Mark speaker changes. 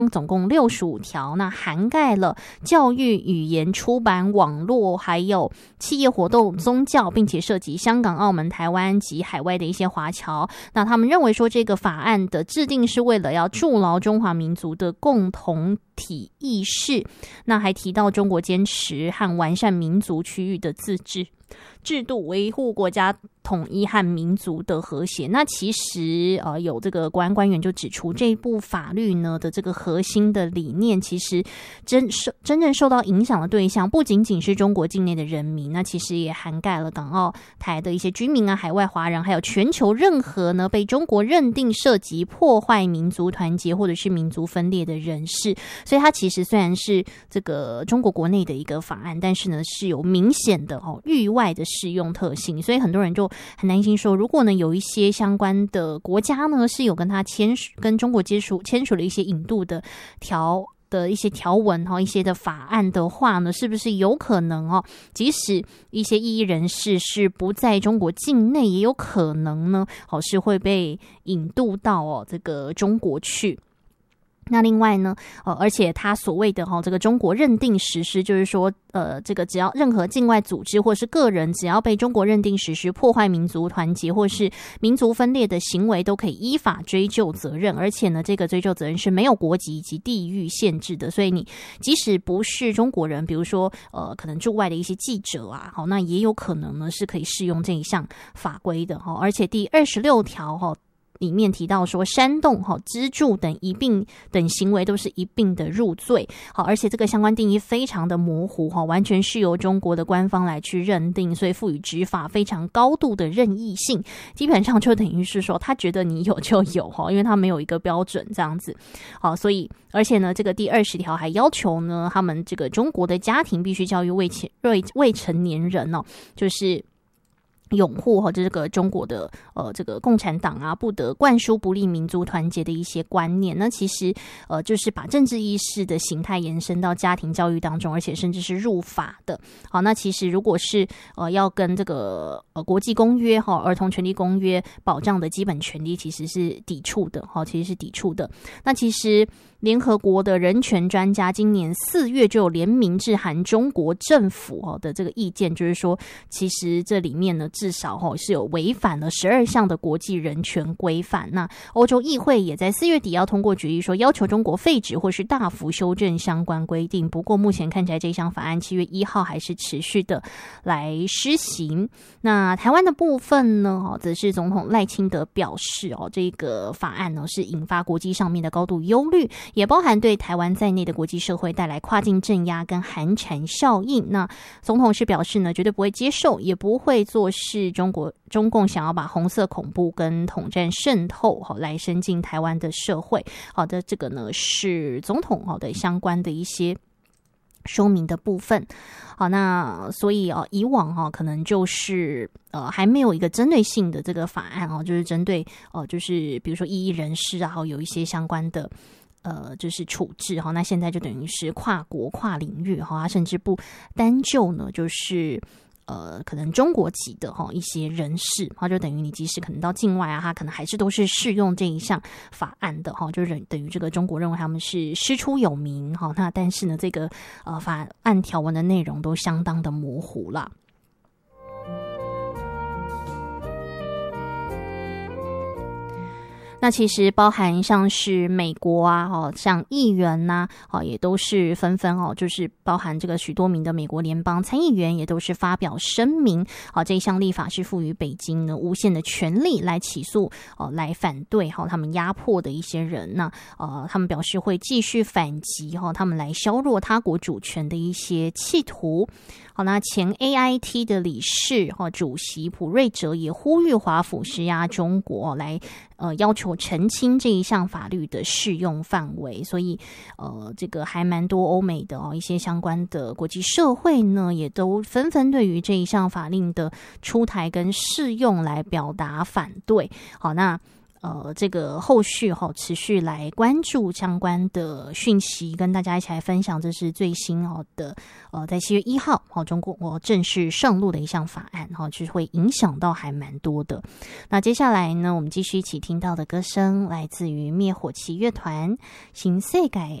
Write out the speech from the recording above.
Speaker 1: 总共65条，那涵盖了教育、语言、出版、网络，还有企业活动、宗教，并且涉及香港、澳门、台湾及海外的一些华侨。那他们认为说，这个法案的制定是为了要筑牢中华民族的共同体意识。那还提到中国坚持和完善民族区域的自治制度，维护国家统一和民族的和谐。那其实有这个国安官员就指出，这部法律呢的这个核心的理念，其实真正受到影响的对象不仅仅是中国境内的人民，那其实也涵盖了港澳台的一些居民啊、海外华人，还有全球任何呢被中国认定涉及破坏民族团结或者是民族分裂的人士。所以它其实虽然是这个中国国内的一个法案，但是呢是有明显的域外的适用特性，所以很多人就很担心说，如果呢有一些相关的国家呢是有跟中国签署了一些引渡的一些条文一些的法案的话呢，是不是有可能即使一些异议人士是不在中国境内，也有可能呢是会被引渡到这个中国去。那另外呢，而且他所谓的这个中国认定实施，就是说，这个只要任何境外组织或是个人，只要被中国认定实施破坏民族团结或是民族分裂的行为，都可以依法追究责任。而且呢，这个追究责任是没有国籍以及地域限制的，所以你即使不是中国人，比如说可能驻外的一些记者啊，那也有可能呢是可以适用这一项法规的。而且第26条里面提到说，煽动、资助等行为都是一并的入罪。而且这个相关定义非常的模糊，完全是由中国的官方来去认定，所以赋予执法非常高度的任意性。基本上就等于是说，他觉得你有就有，因为他没有一个标准这样子。所以而且呢，这个第20条还要求呢，他们这个中国的家庭必须教育未成年人就是拥护这个中国的这个共产党啊，不得灌输不利民族团结的一些观念。那其实就是把政治意识的形态延伸到家庭教育当中，而且甚至是入法的。好，那其实如果是要跟这个国际公约儿童权利公约保障的基本权利其实是抵触的。那其实联合国的人权专家今年4月就有联名致函中国政府的这个意见，就是说其实这里面呢至少是有违反了12项的国际人权规范。那欧洲议会也在4月底要通过决议，说要求中国废止或是大幅修正相关规定。不过目前看起来这项法案7月1号还是持续的来施行。那台湾的部分呢，则是总统赖清德表示这个法案呢是引发国际上面的高度忧虑，也包含对台湾在内的国际社会带来跨境镇压跟寒蝉效应。那总统是表示呢，绝对不会接受，也不会做是中共想要把红色恐怖跟统战渗透来伸进台湾的社会。好的，这个呢是总统的相关的一些说明的部分。好，那所以以往可能就是还没有一个针对性的这个法案就是针对就是比如说异议人士啊，有一些相关的就是处置那现在就等于是跨国跨领域它甚至不单就呢就是可能中国籍的一些人士，就等于你即使可能到境外啊，他可能还是都是适用这一项法案的就是等于这个中国认为他们是师出有名那但是呢这个法案条文的内容都相当的模糊啦。那其实包含像是美国啊，像议员呐，也都是纷纷就是包含这个许多名的美国联邦参议员也都是发表声明，这一项立法是赋予北京呢无限的权力来起诉来反对他们压迫的一些人。那他们表示会继续反击他们来削弱他国主权的一些企图。好，那前 AIT 的理事主席普瑞哲也呼吁华府施压中国来要求澄清这一项法律的适用范围。所以这个还蛮多欧美的一些相关的国际社会呢，也都纷纷对于这一项法令的出台跟适用来表达反对。好，那这个后续持续来关注相关的讯息，跟大家一起来分享。这是最新的在7月1号中国正式上路的一项法案就是会影响到还蛮多的。那接下来呢，我们继续一起听到的歌声来自于灭火器乐团《新世界